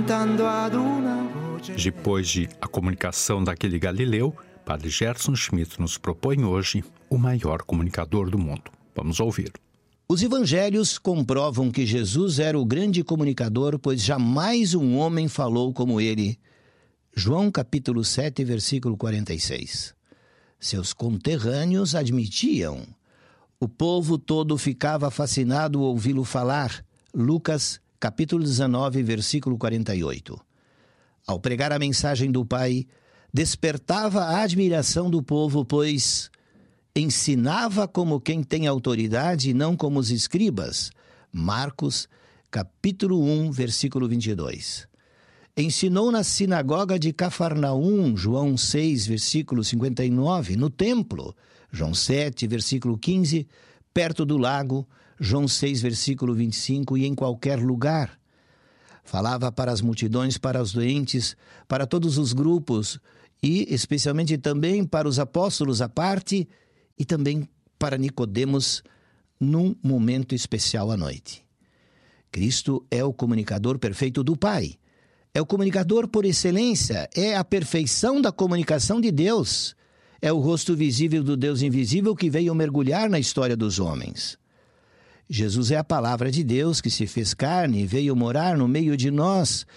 cantando ad una voce. Depois de A Comunicação daquele Galileu, Padre Gerson Schmidt nos propõe hoje o maior comunicador do mundo. Vamos ouvir. Os evangelhos comprovam que Jesus era o grande comunicador, pois jamais um homem falou como ele. João capítulo 7, versículo 46. Seus conterrâneos admitiam. O povo todo ficava fascinado ao ouvi-lo falar. Lucas capítulo 19, versículo 48. Ao pregar a mensagem do Pai, despertava a admiração do povo, pois ensinava como quem tem autoridade e não como os escribas. Marcos, capítulo 1, versículo 22. Ensinou na sinagoga de Cafarnaum, João 6, versículo 59, no templo, João 7, versículo 15, perto do lago, João 6, versículo 25, e em qualquer lugar. Falava para as multidões, para os doentes, para todos os grupos, e especialmente também para os apóstolos à parte, e também para Nicodemos, num momento especial à noite. Cristo é o comunicador perfeito do Pai. É o comunicador por excelência, é a perfeição da comunicação de Deus. É o rosto visível do Deus invisível que veio mergulhar na história dos homens. Jesus é a palavra de Deus que se fez carne e veio morar no meio de nós.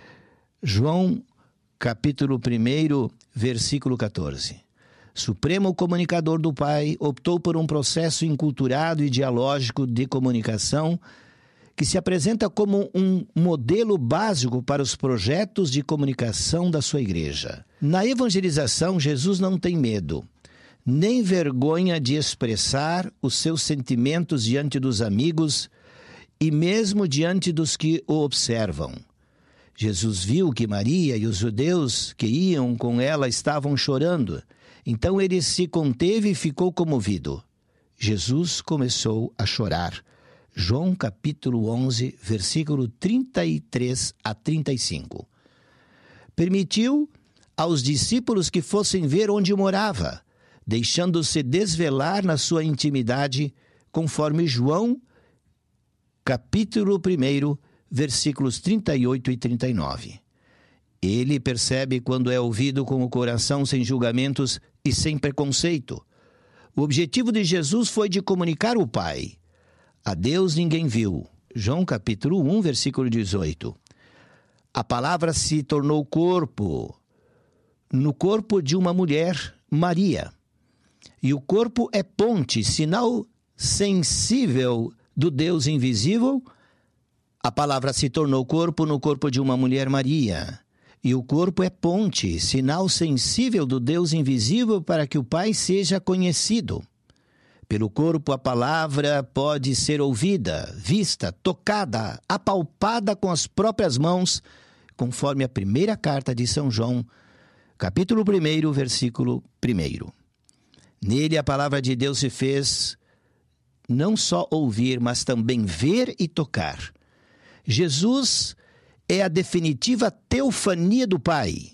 João, capítulo 1, versículo 14. Supremo comunicador do Pai, optou por um processo enculturado e dialógico de comunicação que se apresenta como um modelo básico para os projetos de comunicação da sua igreja. Na evangelização, Jesus não tem medo, nem vergonha de expressar os seus sentimentos diante dos amigos e mesmo diante dos que o observam. Jesus viu que Maria e os judeus que iam com ela estavam chorando, então ele se conteve e ficou comovido. Jesus começou a chorar. João capítulo 11, versículo 33 a 35. Permitiu aos discípulos que fossem ver onde morava, deixando-se desvelar na sua intimidade, conforme João, capítulo 1, versículos 38 e 39. Ele percebe quando é ouvido com o coração sem julgamentos e sem preconceito. O objetivo de Jesus foi de comunicar o Pai. A Deus ninguém viu. João capítulo 1, versículo 18. A palavra se tornou corpo, no corpo de uma mulher, Maria. E o corpo é ponte, sinal sensível do Deus invisível. A palavra se tornou corpo no corpo de uma mulher, Maria. E o corpo é ponte, sinal sensível do Deus invisível para que o Pai seja conhecido. Pelo corpo, a palavra pode ser ouvida, vista, tocada, apalpada com as próprias mãos, conforme a primeira carta de São João, capítulo 1, versículo 1. Nele a palavra de Deus se fez não só ouvir, mas também ver e tocar. Jesus é a definitiva teofania do Pai.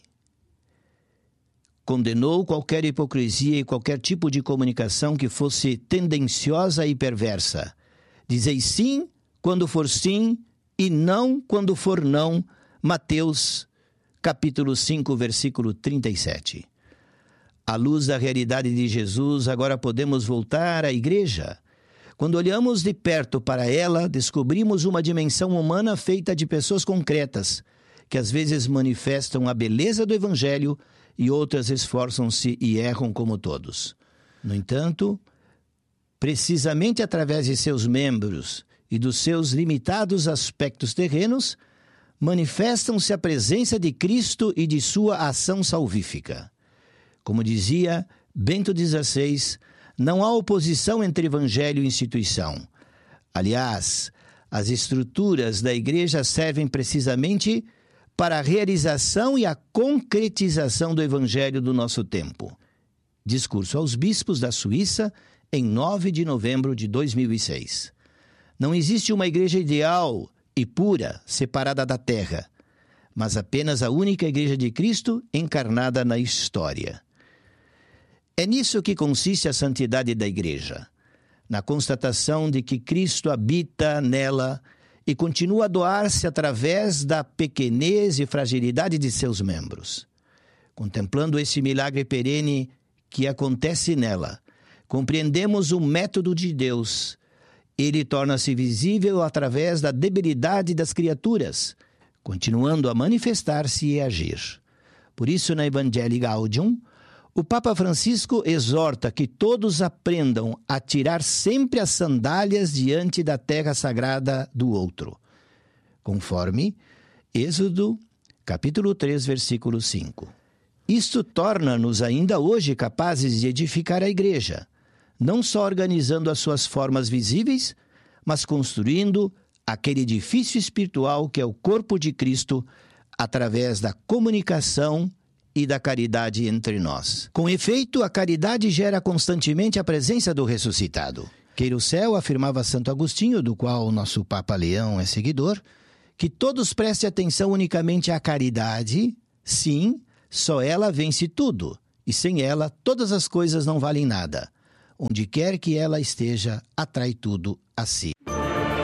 Condenou qualquer hipocrisia e qualquer tipo de comunicação que fosse tendenciosa e perversa. Dizei sim quando for sim e não quando for não. Mateus, capítulo 5, versículo 37. À luz da realidade de Jesus, agora podemos voltar à igreja. Quando olhamos de perto para ela, descobrimos uma dimensão humana feita de pessoas concretas, que às vezes manifestam a beleza do Evangelho e outras esforçam-se e erram como todos. No entanto, precisamente através de seus membros e dos seus limitados aspectos terrenos, manifestam-se a presença de Cristo e de sua ação salvífica. Como dizia Bento XVI, não há oposição entre Evangelho e instituição. Aliás, as estruturas da igreja servem precisamente para a realização e a concretização do Evangelho do nosso tempo. Discurso aos bispos da Suíça, em 9 de novembro de 2006. Não existe uma igreja ideal e pura, separada da terra, mas apenas a única igreja de Cristo encarnada na história. É nisso que consiste a santidade da igreja, na constatação de que Cristo habita nela e continua a doar-se através da pequenez e fragilidade de seus membros. Contemplando esse milagre perene que acontece nela, compreendemos o método de Deus. Ele torna-se visível através da debilidade das criaturas, continuando a manifestar-se e agir. Por isso, na Evangelii Gaudium, o Papa Francisco exorta que todos aprendam a tirar sempre as sandálias diante da terra sagrada do outro, conforme Êxodo, capítulo 3, versículo 5. Isto torna-nos ainda hoje capazes de edificar a igreja, não só organizando as suas formas visíveis, mas construindo aquele edifício espiritual que é o corpo de Cristo, através da comunicação e da caridade entre nós. Com efeito, a caridade gera constantemente a presença do ressuscitado. Queira o céu, afirmava Santo Agostinho, do qual o nosso Papa Leão é seguidor, que todos prestem atenção unicamente à caridade. Sim, só ela vence tudo, e sem ela todas as coisas não valem nada. Onde quer que ela esteja, atrai tudo a si.